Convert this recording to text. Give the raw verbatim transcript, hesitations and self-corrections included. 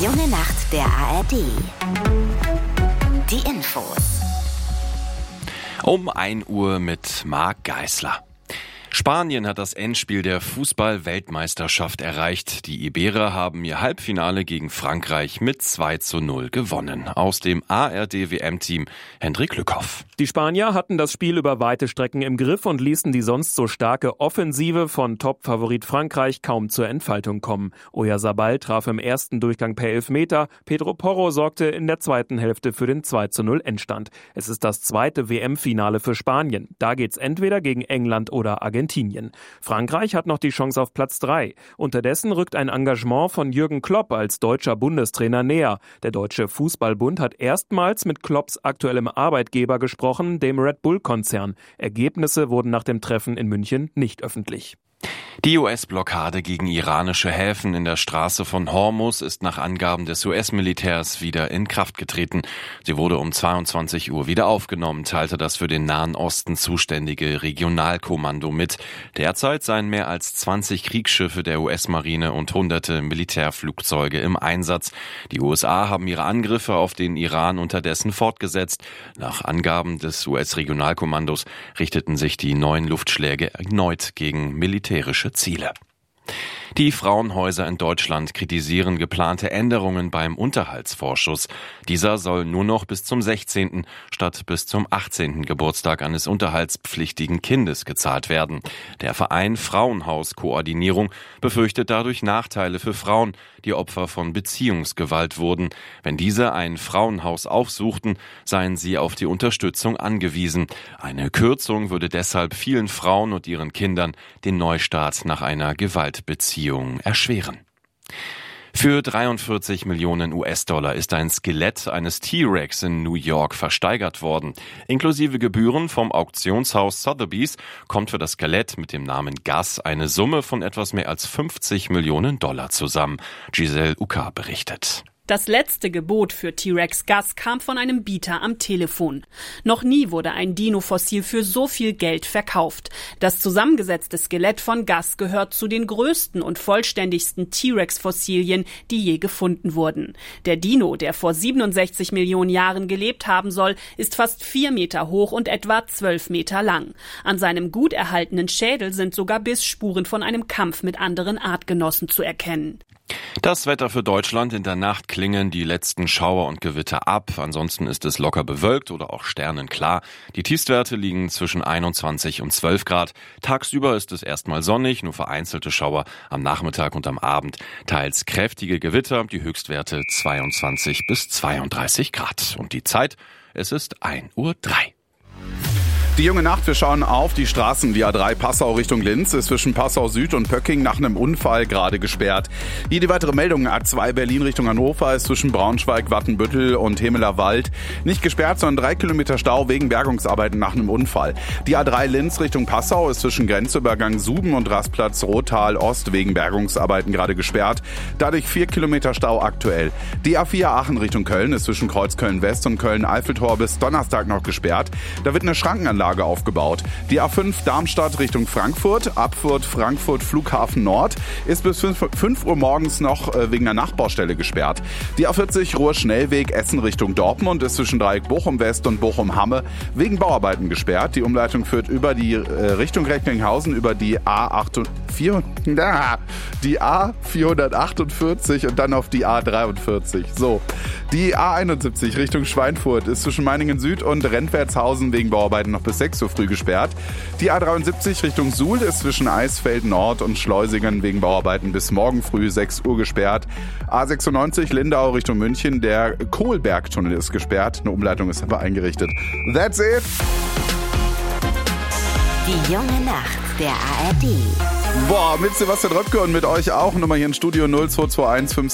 Die junge Nacht der A R D. Die Infos. Um ein Uhr mit Marc Geisler. Spanien hat das Endspiel der Fußball-Weltmeisterschaft erreicht. Die Iberer haben ihr Halbfinale gegen Frankreich mit zwei zu null gewonnen. Aus dem A R D-W M-Team Hendrik Lückhoff. Die Spanier hatten das Spiel über weite Strecken im Griff und ließen die sonst so starke Offensive von Top-Favorit Frankreich kaum zur Entfaltung kommen. Oyarzabal traf im ersten Durchgang per Elfmeter. Pedro Porro sorgte in der zweiten Hälfte für den zwei zu null Endstand. Es ist das zweite W M-Finale für Spanien. Da geht's entweder gegen England oder Argentinien. Frankreich hat noch die Chance auf Platz drei. Unterdessen rückt ein Engagement von Jürgen Klopp als deutscher Bundestrainer näher. Der Deutsche Fußballbund hat erstmals mit Klopps aktuellem Arbeitgeber gesprochen, dem Red Bull-Konzern. Ergebnisse wurden nach dem Treffen in München nicht öffentlich. Die U S-Blockade gegen iranische Häfen in der Straße von Hormuz ist nach Angaben des U S-Militärs wieder in Kraft getreten. Sie wurde um zweiundzwanzig Uhr wieder aufgenommen, teilte das für den Nahen Osten zuständige Regionalkommando mit. Derzeit seien mehr als zwanzig Kriegsschiffe der U S-Marine und hunderte Militärflugzeuge im Einsatz. Die U S A haben ihre Angriffe auf den Iran unterdessen fortgesetzt. Nach Angaben des U S-Regionalkommandos richteten sich die neuen Luftschläge erneut gegen militärische Ziele. Die Frauenhäuser in Deutschland kritisieren geplante Änderungen beim Unterhaltsvorschuss. Dieser soll nur noch bis zum sechzehnten statt bis zum achtzehnten Geburtstag eines unterhaltspflichtigen Kindes gezahlt werden. Der Verein Frauenhauskoordinierung befürchtet dadurch Nachteile für Frauen, die Opfer von Beziehungsgewalt wurden. Wenn diese ein Frauenhaus aufsuchten, seien sie auf die Unterstützung angewiesen. Eine Kürzung würde deshalb vielen Frauen und ihren Kindern den Neustart nach einer Gewaltbeziehung erschweren. Für dreiundvierzig Millionen U S-Dollar ist ein Skelett eines T-Rex in New York versteigert worden. Inklusive Gebühren vom Auktionshaus Sotheby's kommt für das Skelett mit dem Namen Gus eine Summe von etwas mehr als fünfzig Millionen Dollar zusammen. Giselle Uka berichtet. Das letzte Gebot für T-Rex Gus kam von einem Bieter am Telefon. Noch nie wurde ein Dino-Fossil für so viel Geld verkauft. Das zusammengesetzte Skelett von Gus gehört zu den größten und vollständigsten T-Rex-Fossilien, die je gefunden wurden. Der Dino, der vor siebenundsechzig Millionen Jahren gelebt haben soll, ist fast vier Meter hoch und etwa zwölf Meter lang. An seinem gut erhaltenen Schädel sind sogar Bissspuren von einem Kampf mit anderen Artgenossen zu erkennen. Das Wetter für Deutschland: in der Nacht klingen die letzten Schauer und Gewitter ab. Ansonsten ist es locker bewölkt oder auch sternenklar. Die Tiefstwerte liegen zwischen einundzwanzig und zwölf Grad. Tagsüber ist es erstmal sonnig, nur vereinzelte Schauer am Nachmittag und am Abend. Teils kräftige Gewitter, die Höchstwerte zweiundzwanzig bis zweiunddreißig Grad. Und die Zeit, es ist ein Uhr drei. Die junge Nacht, wir schauen auf die Straßen. Die A drei Passau Richtung Linz ist zwischen Passau Süd und Pöcking nach einem Unfall gerade gesperrt. Hier die weitere Meldung: A zwei Berlin Richtung Hannover ist zwischen Braunschweig, Wattenbüttel und Hemeler Wald nicht gesperrt, sondern drei Kilometer Stau wegen Bergungsarbeiten nach einem Unfall. Die A drei Linz Richtung Passau ist zwischen Grenzübergang Suben und Rastplatz Rottal Ost wegen Bergungsarbeiten gerade gesperrt. Dadurch vier Kilometer Stau aktuell. Die A vier Aachen Richtung Köln ist zwischen Kreuzköln West und Köln-Eiffeltor bis Donnerstag noch gesperrt. Da wird eine Schrankenanlage aufgebaut. Die A fünf Darmstadt Richtung Frankfurt, Abfurt Frankfurt Flughafen Nord ist bis fünf Uhr morgens noch wegen einer Nachbaustelle gesperrt. Die A vierzig Ruhr-Schnellweg Essen Richtung Dortmund ist zwischen Dreieck Bochum West und Bochum Hamme wegen Bauarbeiten gesperrt. Die Umleitung führt über die äh, Richtung Recklinghausen über die A vierhundertachtundvierzig und dann auf die A dreiundvierzig. So. Die A einundsiebzig Richtung Schweinfurt ist zwischen Meiningen Süd und Rentwertshausen wegen Bauarbeiten noch bis sechs Uhr früh gesperrt. Die A dreiundsiebzig Richtung Suhl ist zwischen Eisfeld Nord und Schleusingen wegen Bauarbeiten bis morgen früh sechs Uhr gesperrt. A sechsundneunzig Lindau Richtung München, der Kohlbergtunnel ist gesperrt. Eine Umleitung ist aber eingerichtet. That's it! Die junge Nacht der A R D. Boah, mit Sebastian Röpke und mit euch auch. Nummer hier im Studio null zwei zwei eins fünf